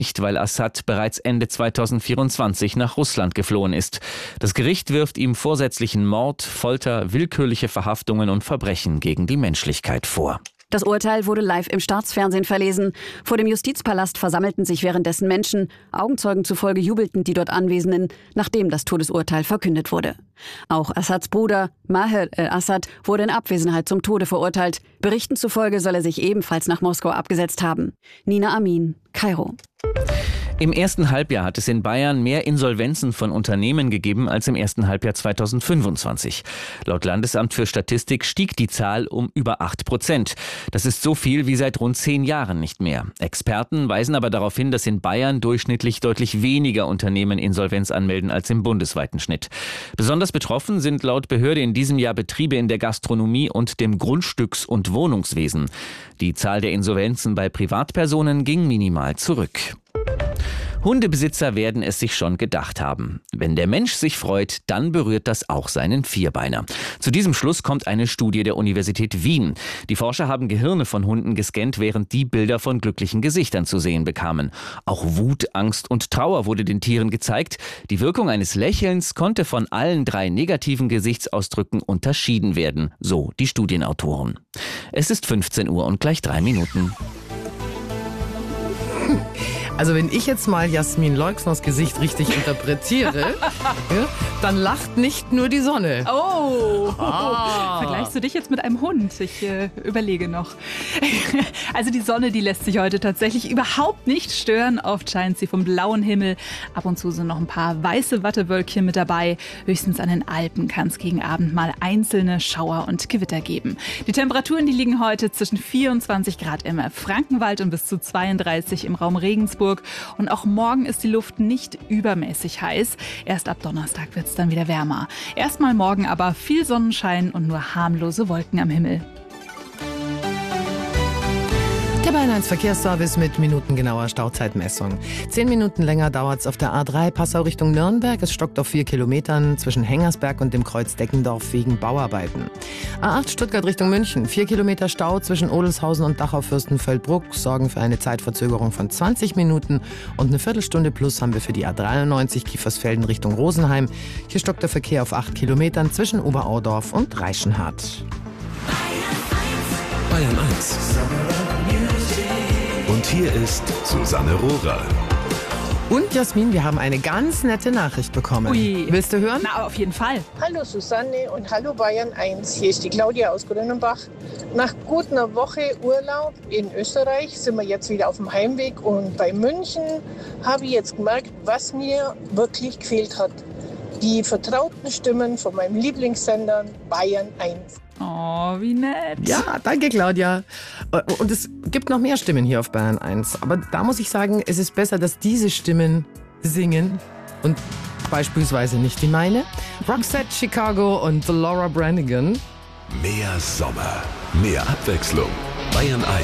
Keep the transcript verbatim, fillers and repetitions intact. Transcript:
nicht, weil Assad bereits Ende zweitausendvierundzwanzig nach Russland geflohen ist. Das Gericht wirft ihm vorsätzlichen Mord, Folter, willkürliche Verhaftungen und Verbrechen gegen die Menschlichkeit vor. Das Urteil wurde live im Staatsfernsehen verlesen. Vor dem Justizpalast versammelten sich währenddessen Menschen. Augenzeugen zufolge jubelten die dort Anwesenden, nachdem das Todesurteil verkündet wurde. Auch Assads Bruder Maher al-Assad wurde in Abwesenheit zum Tode verurteilt. Berichten zufolge soll er sich ebenfalls nach Moskau abgesetzt haben. Nina Amin, Kairo. Im ersten Halbjahr hat es in Bayern mehr Insolvenzen von Unternehmen gegeben als im ersten Halbjahr zweitausendfünfundzwanzig. Laut Landesamt für Statistik stieg die Zahl um über acht Prozent. Das ist so viel wie seit rund zehn Jahren nicht mehr. Experten weisen aber darauf hin, dass in Bayern durchschnittlich deutlich weniger Unternehmen Insolvenz anmelden als im bundesweiten Schnitt. Besonders betroffen sind laut Behörde in diesem Jahr Betriebe in der Gastronomie und dem Grundstücks- und Wohnungswesen. Die Zahl der Insolvenzen bei Privatpersonen ging minimal zurück. Hundebesitzer werden es sich schon gedacht haben. Wenn der Mensch sich freut, dann berührt das auch seinen Vierbeiner. Zu diesem Schluss kommt eine Studie der Universität Wien. Die Forscher haben Gehirne von Hunden gescannt, während die Bilder von glücklichen Gesichtern zu sehen bekamen. Auch Wut, Angst und Trauer wurde den Tieren gezeigt. Die Wirkung eines Lächelns konnte von allen drei negativen Gesichtsausdrücken unterschieden werden, so die Studienautoren. Es ist fünfzehn Uhr und gleich drei Minuten. Also wenn ich jetzt mal Jasmin Leixners Gesicht richtig interpretiere, ja, dann lacht nicht nur die Sonne. Oh, Ah. vergleichst du dich jetzt mit einem Hund? Ich äh, überlege noch. Also die Sonne, die lässt sich heute tatsächlich überhaupt nicht stören. Oft scheint sie vom blauen Himmel. Ab und zu sind noch ein paar weiße Wattewölkchen mit dabei. Höchstens an den Alpen kann es gegen Abend mal einzelne Schauer und Gewitter geben. Die Temperaturen, die liegen heute zwischen vierundzwanzig Grad im Frankenwald und bis zu zweiunddreißig im Raum Regensburg. Und auch morgen ist die Luft nicht übermäßig heiß. Erst ab Donnerstag wird es dann wieder wärmer. Erstmal morgen aber viel Sonnenschein und nur harmlose Wolken am Himmel. Der Bayern eins Verkehrsservice mit minutengenauer Stauzeitmessung. Zehn Minuten länger dauert es auf der A drei Passau Richtung Nürnberg. Es stockt auf vier Kilometern zwischen Hengersberg und dem Kreuz Deckendorf wegen Bauarbeiten. A acht Stuttgart Richtung München. Vier Kilometer Stau zwischen Odelshausen und Dachau-Fürstenfeldbruck sorgen für eine Zeitverzögerung von zwanzig Minuten. Und eine Viertelstunde plus haben wir für die A dreiundneunzig Kiefersfelden Richtung Rosenheim. Hier stockt der Verkehr auf acht Kilometern zwischen Oberaudorf und Reichenhall. Bayern eins. Und hier ist Susanne Rohrer. Und Jasmin, wir haben eine ganz nette Nachricht bekommen. Ui. Willst du hören? Na, auf jeden Fall. Hallo Susanne und hallo Bayern eins. Hier ist die Claudia aus Grünenbach. Nach gut einer Woche Urlaub in Österreich sind wir jetzt wieder auf dem Heimweg. Und bei München habe ich jetzt gemerkt, was mir wirklich gefehlt hat. Die vertrauten Stimmen von meinem Lieblingssender Bayern eins. Oh, wie nett. Ja, danke Claudia. Und es gibt noch mehr Stimmen hier auf Bayern eins. Aber da muss ich sagen, es ist besser, dass diese Stimmen singen und beispielsweise nicht die meine. Roxette Chicago und Laura Branigan. Mehr Sommer, mehr Abwechslung. Bayern eins.